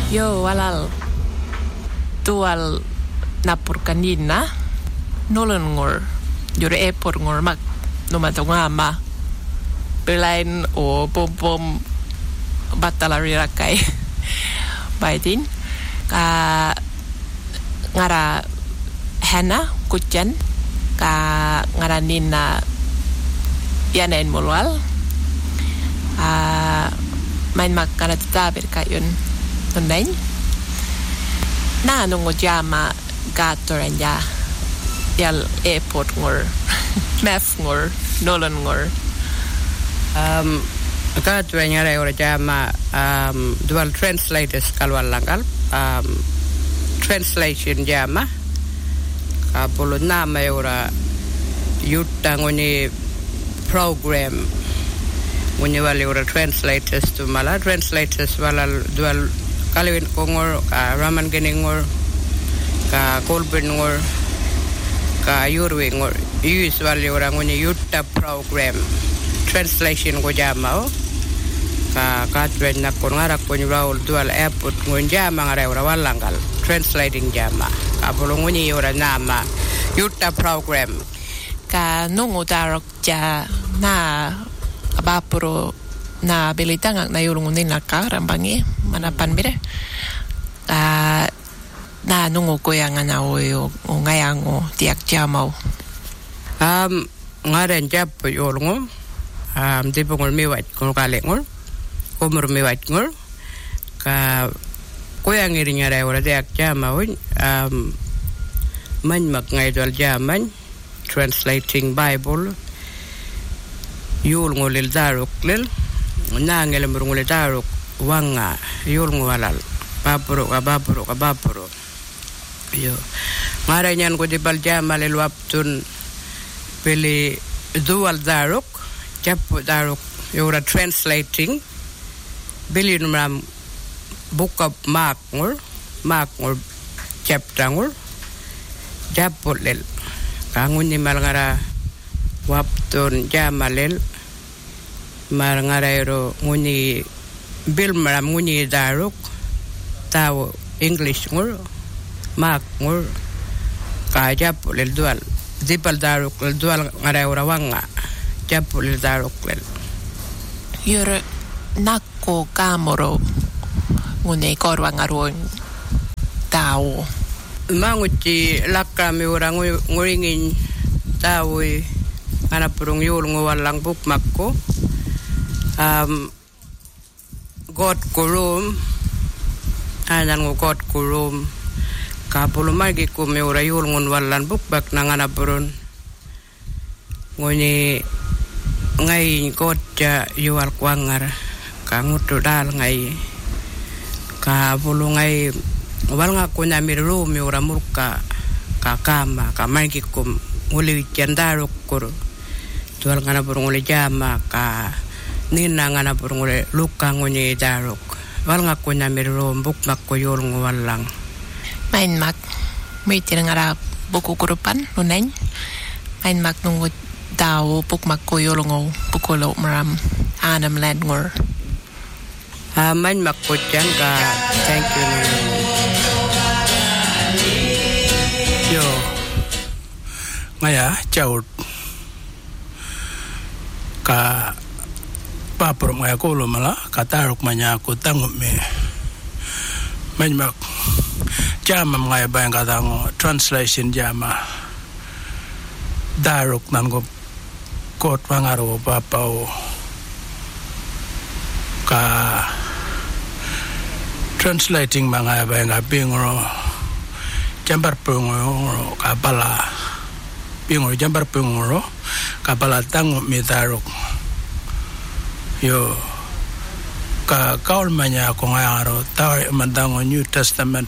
Joo, alal tual napur kanina nolengor jure epor ngor mak numatongama belain o pom batalari rakai baitin ka ngara hana kuchan ka ngara nina yanen molwal main makana taber kayun tundain na nungo jama gatoranja yal airport ngor mef ngor nolan ngor gatoranja re ora jama dual translators kalwalangal translation jama kapolo nama ora yutta ngoni program ngoni wale ora translators tu mala translators wala dual kalwin kongor ka raman geningor ka kolben ngor ka yurwe ngor use wale ora ngoni yutta program translation go jama ka katwen na konara koni raul dual airport ngon jama ngara ora walangal translating jama ka bolong ngoni ora nama yutta program ka nungo darok ja na abapuro na bilitang na yulungun din ka rambangi manapan bire na nungo ko yang na o ngayang o tiak jamau ngaren jap yulungo di pungol miwat ko kalengol komur miwat ngol ka ko yang irinya ra ora tiak jamau man mak ngai dal jaman translating bible yul ngolil daruk lil nangel murungul daruk wanga yul ngwalal babro yo ngaranyan ko di baljamal el waptun peli dual daruk japu daruk yura translating bilin ram book of mark ngul chapter ngul japu lel kangun ni malngara waptun jamalel marangarairo nguni bilmaram nguni daruk taw english ngur mak ngur ka japul dual dipal daruk dual ngaraira wanga japul daruk lel yur nakko kamoro ngune korwangaron taw manguti lakami orang nguringin tawi ana purung yul ngwalang buk makko god kurum anan god kurum kapulu magi ko me ora yul ngun wallan buk bak nangana purun ngoni ngai god ja yual kwangar kangutu dal ngai kapulu ngai walnga ko na miru me ora murka kakama kamagi ko nguli jandaro kur tual ngana burungule jama ka nina ngana burungule luka ngoni daruk wal ngako na miro mbuk makko yol ngwalang main mak mitir ngara buku kurupan nunen main mak nungu daw buk makko yol ngo bukulo maram anam land ngor main makko janga thank you yo ngaya chaut ka papur ngaya ko lo mala kataruk manya ko tangu me manmak jama ngaya bayang katango translation jama daruk nango kot pangaro papao ka translating mangaya bayang bingro jambar pungro kapala bingo jambar pungro kapala tango mitarok yo ka kaul manya ko ngaro taw mandango New Testament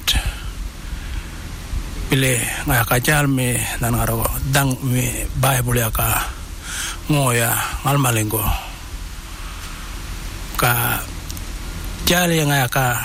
pile nga ka jalme nan ngaro dang mi Bible ya ka ngoya ngalmalengo ka jali nga ka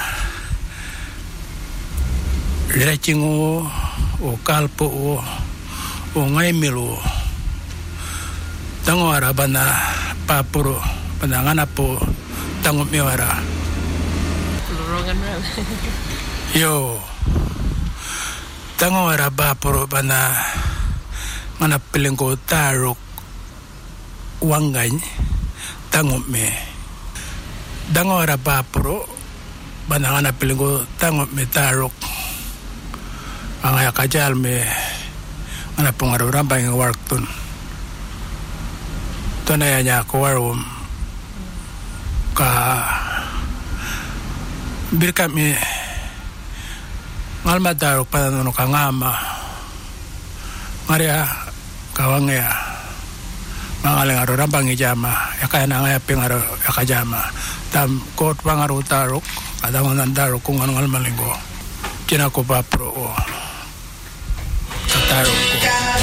lechingo o kalpo o ngai milu tango arabana papuro panangana po tango miwara Yo. Tango era bapuro bana mana pelengko taruk wangany tango me. Dango era bapuro bana mana pelengko tango me taruk. Angaya kajal me mana pengaruh rampai ngewarktun. Tonaya ko warum ka birka me ngalma taruk panano kangama Maria kawangya mangaling aro rampang ijama yakaya nangaya pingaro yakajama tam kot pangaru taruk kadangan taruk kung anong almalinggo cina ko pa pro taruk ko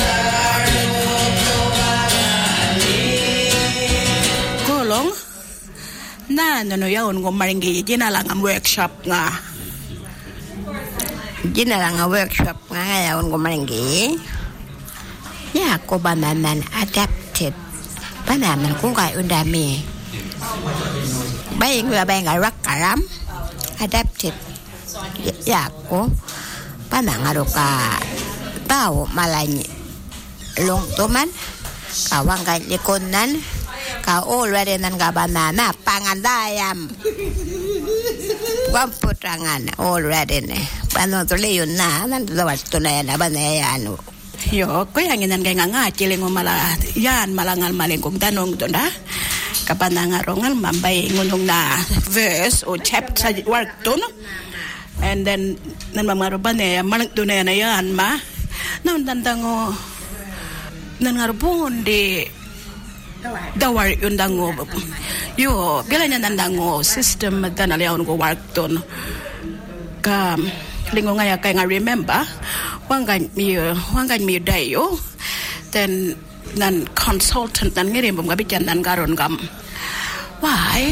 kolong na no yaon ngo maringi jina lang ang workshop nga yaon ngo maringi ya ko bananan adapted banaman kung kay undami bayang rakaram adapted ya ko panangaro ka tao malany long tuman kawang kay likonan ka already nan ka banana pangandayam putrangan already ne pano to leyon na nan dawat to na yan banayano yo ko yang inan kay nga chiling mala yan malangal malingkong tanong to na kapanangarongal mambay ngunong na verse o chapter work to no and then nan mamaruban eh malang to na yan ma nan dandango nan ngarbon di dawar undango yo bilanya nandango system danaliaon go work to no ka lingo nga kay nga remember wanggan mi dayo then nan consultant nan ngirim bum gabijan nan garon gam why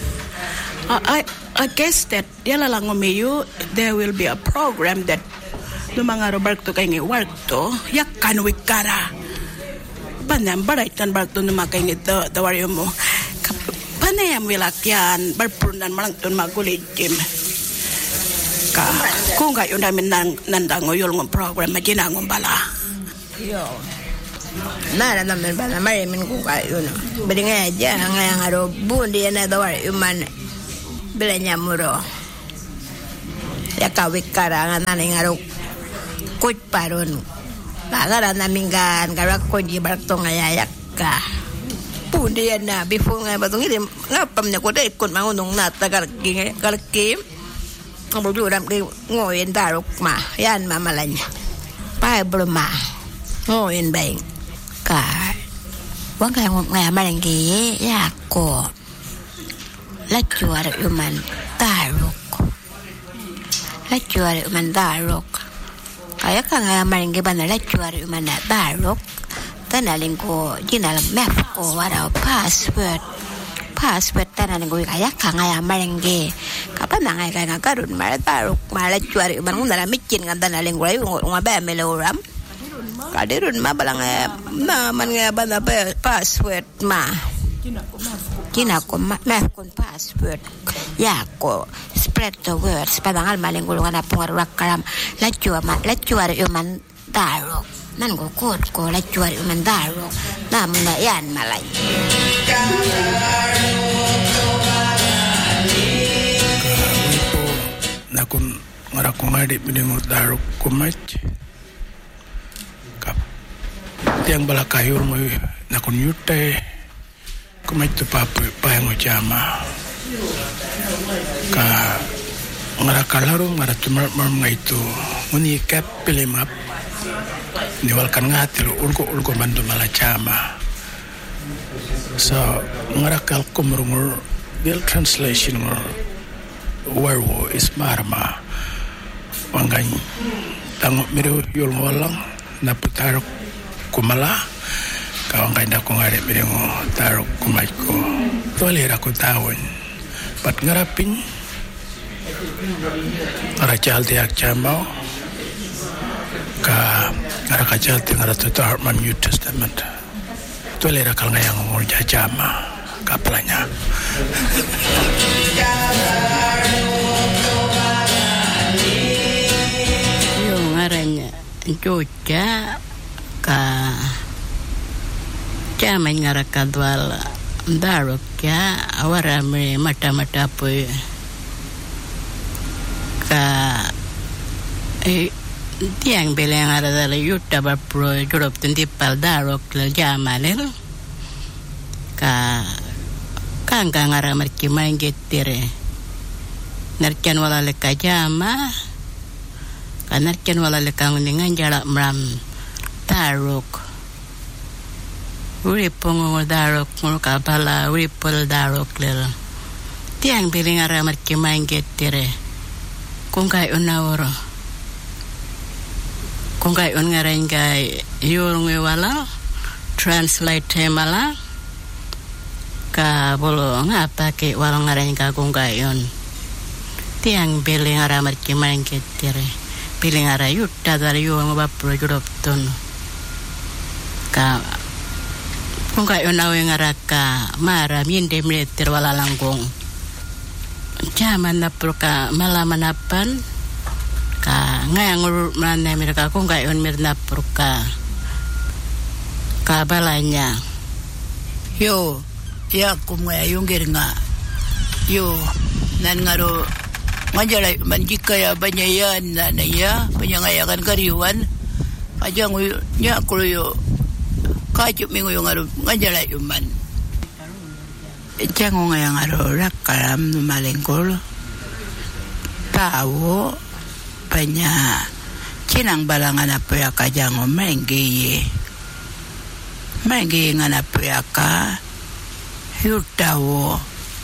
I guess that yala lang umiyo there will be a program that lumanga robert to kay work to yakkan wikara panam baray tan bark to numakay ngito dawaryo mo panayam wilakyan barpunan malang ton magulijim ka kung kayo namin nandango yung program majina ng bala yo na naman bala marimin kung kayo no bali nga dyan nga aro bundi na dawar yuman bila niya muro yakawik kara nga naning aro kuit paron nagara namin gan karak ko di barak to nga yayak ka bundi na before nga batong hindi nga pam niya ko dahil kung mangunong nata karkim ang buduram kay ngoyin darok ma yan mamalanya pa broma ngoyin bang ka wang kay nga malenggi yako lajuar uman darok kaya ka nga malenggi ba na lajuar uman darok tanaling ko ginala map ko wala password tanan ko kaya ka nga malenggi kapan nga kay nga karon malatarok malajuar uman ngala micin nga tanaling ko nga ba meloram kadirun ma balang na man nga ba na password ma kina ko ma kon password ya ko spread the words padangal malinggulo nga pungarak karam lajuar uman darok nan ko kod ko lajuar uman darok namun na yan malay nakun ngarakong adik binimut darok kumach tiang balakayur mo nakun yute kumach tu payang ujama ka ngarakalaro ngaratumar ngaitu nguni kap pilimap niwalkan ngatil ulko bandu malachama so ngarakal kumrungur bil translation ngor warwo is marma wangan tangok miru yul ngolang naputarok kumala kawang kanda ko ngare mirengo tarok kumaj ko tolera ko tawon pat ngarapin arachal tiak chambao ka arakachal tingarato to Hartman New Testament tolera kal ngayang ngor jajama kaplanya Jogja ka jaman ngarakadwal darok ya awara me mata-mata po ka tiang beleng ada dala yutta bapro jorop tindipal darok la jamalel ka kangga ngaramar ki mangettere narkan wala le kajama kanarkan wala le kangungan jala mram darok uripong darok mo kabala uripol darok lel tiang beleng ngaramar ki mangettere kung kay unawro kung kay ngaran kay yung wala translate mala ka bolo ngapa ke walang ngaran ka kung kay yon tiang beleng ngaramar ki mangettere beleng ara yutta dar yung bapro jodopton ka kung kay unaw ngaraka mara minde meter wala langgong jaman na pro ka malamanapan ka ngayang mana mereka kung kay on mirna pro ka balanya yo ya kumaya yung giringa yo nan ngaro ngajala manjika ya banyayan na ya panyangayakan kariwan ajang nya kulo kajuk minggu yung ngaro ngajala yuman jango ngayang ngaro rakaram numalengkol tawo banya cinang balangan apa ya kajango mengge nganapo ya ka yutawo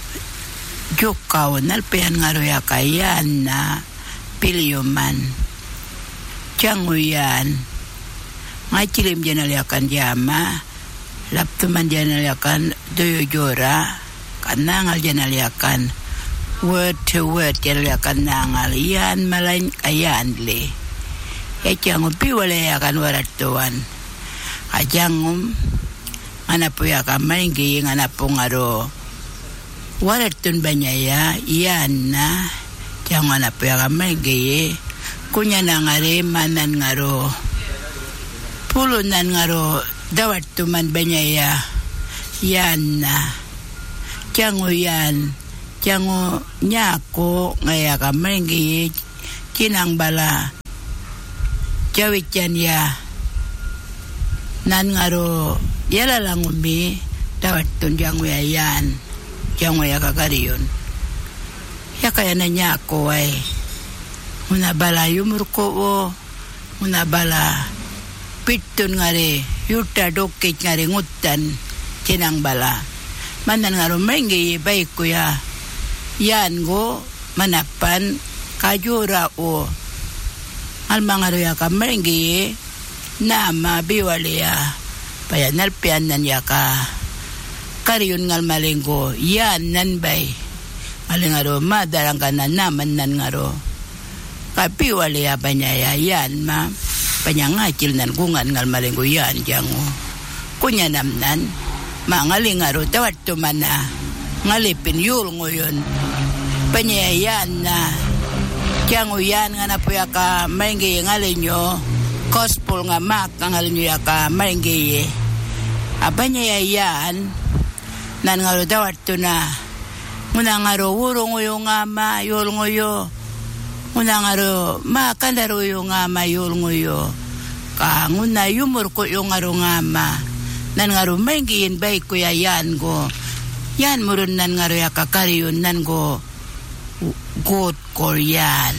jukau nalpean ngaro ya kayan na piliyuman janguyan ngacilim janaliakan jama laptuman janaliakan doyo jora kanangal janaliakan word to word janaliakan nangal yan malain kayan le ya jangu piwale akan waratuan ajangum nganapo ya kamainggi nganapo ngaro waratun banyaya yan na jangan nganapo ya kamainggi kunya nangare manan ngaro pulunan ngaro dawat tuman banyaya yan na jango nyako ngaya kamainggi kinang bala jawit yan ya nan ngaro yala lang umi dawat tun jango ya yan jango ya kakariyon ya kaya na nyako ay muna bala yumurko o muna bala pitun ngare yuta dokit ngare ngutan cinang bala manan ngaro mengge baik ko ya yan go manapan kajura o almangaro ya ka mengge nama biwale ya paya nalpian nan ya ka kariyon ngal malenggo yan nan bay alingaro madarang kana naman nan ngaro kapi wale ya banya yan ma panyangacil nan kungan ngal malenggo yan jango kunya namnan mangalingaro tawat to mana ngalipin yul ngoyon panyayan na jango yan nga napo ya ka mengge ngalinyo gospel nga mak ngalinyo ya ka mengge abanya yan nan ngaro tawat to na muna ngaro wuro ngoyo ngama yul ngoyo muna ngaro makandaro yung ngama yul ngoyo ka nguna yumur ko yung ngaro ngama nan ngaro menggiin baik ko ya yan go yan murun nan ngaro ya kakariyon nan go god korean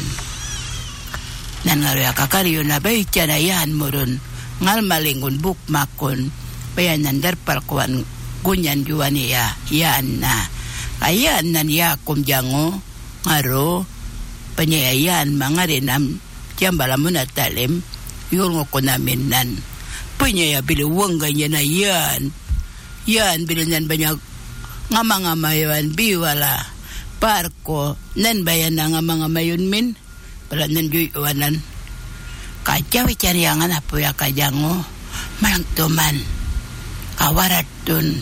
nan ngaro ya kakariyon na baik na yan murun ngal malingun bukmakon bayan nan darpal kuan kunyan juwan ya yan na ayan nan ya kumjango ngaro panyayan mga rinam jambala mo na talim yung ko namin nan punya ya biluwang ganyan na yan bilanyan banyak ngamangamayon biwala parko nan bayan na ngamangamayon min pala nan juyuanan kajawi cariangan apo ya kajango malang tuman kawarat dun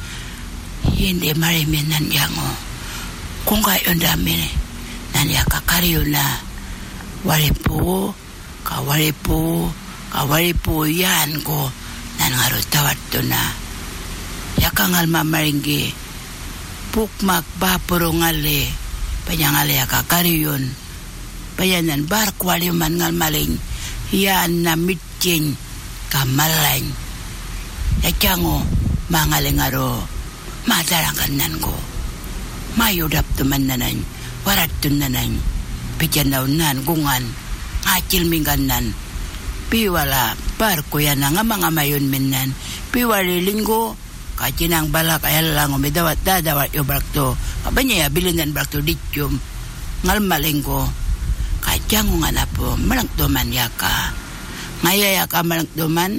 hindi marimin nan jango kung kayo dami nan ya kakariyo na walipo Kawali po yan ko nan ngaro tawat to na. Yakangal mamaringgi pukmak bapuro ngale panyangale yakakariyon payanan barkwali man ngal maling yan na mitjing kamalain yakango mangale ngaro madarangan nan ko mayudap tuman nanan warat tunanan pijanaw nan gungan ngacil mingganan piwala barko yan nga mga mayon minan piwali linggo kachinang balak ayal lang umidawat dadawat yo barkto kabanya ya bilinan barkto dityum ngal malinggo kacang nga na po malangdoman yaka ngaya yaka malangdoman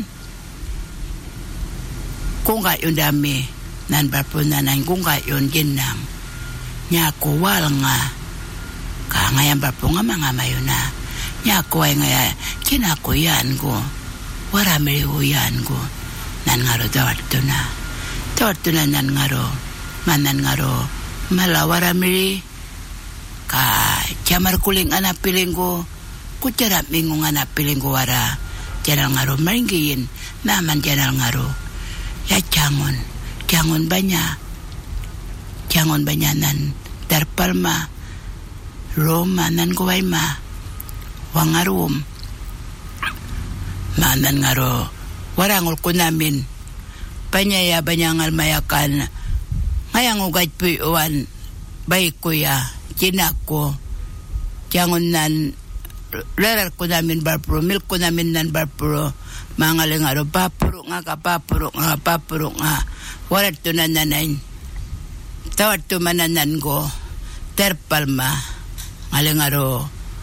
kung kayon dami nan barpo nanan kung kayon ginang nyako wal nga ka ngayan barpo nga mga mayon na nyako ay ngaya kinako yan ko waramili ho yan ko nan ngaro dawat to na Tortunan nan ngaro, manan ngaro, malawara miri, ka camar kuling anak pilinggo, kucara mingung anak pilinggo wara, jangan ngaro maringgiin, naman jangan ngaro, ya jangan banyak nan, darpalma, Roma nan kuway ma, wangarum, manan ngaro, warangul ko namin, Panyaya banyangal mayakan ngayang ugat puyuan baik kuya jinako jangan nan lerar ko namin barpuro milk ko namin nan barpuro mangaling aro papuro nga warat to nananan tawat to mananan ko terpalma ngaling aro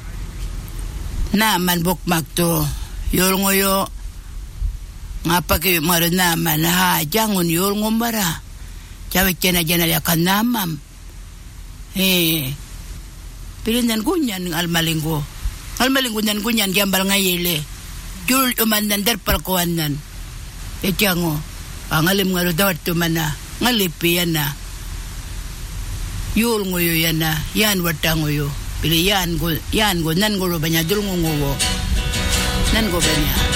naman bukmak to yulngoyo nga pagi maro naman ha jangun yul ngumbara cawit jana yakan namam pilihan kunyan almalinggo nan kunyan jambal ngayile jul uman nan derpal kuanan jango angalim ngaro dawat tumana ngalipi yana yul nguyo yana yan watanguyo pili yan go nan go banya dul ngungo nan go banya